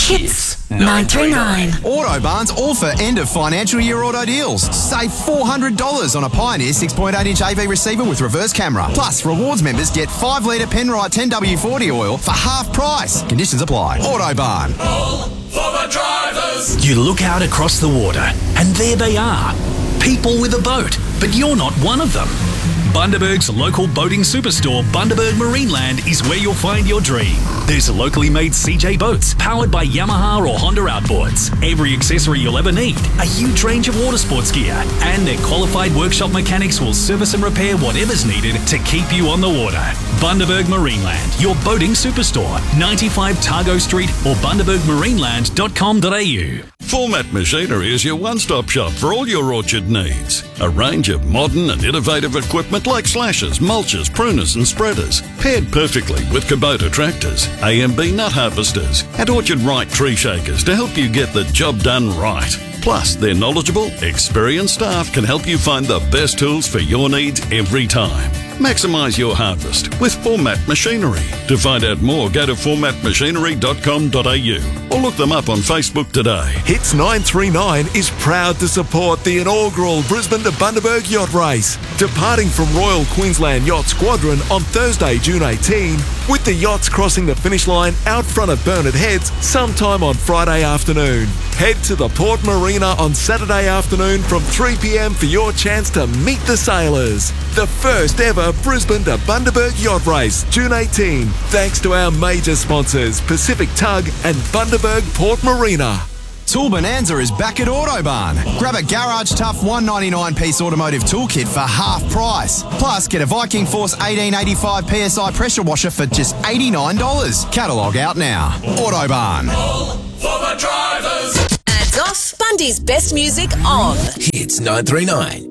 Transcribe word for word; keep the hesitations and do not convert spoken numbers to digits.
Hits nine three nine. Autobarn's all for end of financial year auto deals. Save four hundred dollars on a Pioneer six point eight inch A V receiver with reverse camera. Plus, rewards members get five litre Penrite ten W forty oil for half price. Conditions apply. Autobarn. All for the drivers. You look out across the water, and there they are. People with a boat, but you're not one of them. Bundaberg's local boating superstore, Bundaberg Marineland, is where you'll find your dream. There's locally made C J boats powered by Yamaha or Honda outboards, every accessory you'll ever need, a huge range of water sports gear, and their qualified workshop mechanics will service and repair whatever's needed to keep you on the water. Bundaberg Marineland, your boating superstore, ninety-five Targo Street or bundaberg marineland dot com dot a u. Format Machinery is your one-stop shop for all your orchard needs. A range of modern and innovative equipment like slashers, mulchers, pruners and spreaders, paired perfectly with Kubota tractors, A M B nut harvesters and Orchard Right tree shakers to help you get the job done right. Plus, their knowledgeable, experienced staff can help you find the best tools for your needs every time. Maximise your harvest with Format Machinery. To find out more, go to format machinery dot com dot a u or look them up on Facebook today. Hits nine three nine is proud to support the inaugural Brisbane to Bundaberg Yacht Race, departing from Royal Queensland Yacht Squadron on Thursday, June eighteenth, with the yachts crossing the finish line out front of Burnett Heads sometime on Friday afternoon. Head to the Port Marina on Saturday afternoon from three p m for your chance to meet the sailors. The first ever Brisbane to Bundaberg Yacht Race, June eighteenth, thanks to our major sponsors, Pacific Tug and Bundaberg Port Marina. Tool Bonanza is back at Autobarn. Grab a Garage Tough one ninety-nine piece automotive toolkit for half price. Plus, get a Viking Force eighteen eighty-five P S I pressure washer for just eighty-nine dollars. Catalogue out now. Autobarn. All for the drivers. Ads off. Bundy's best music on. Hits nine three nine.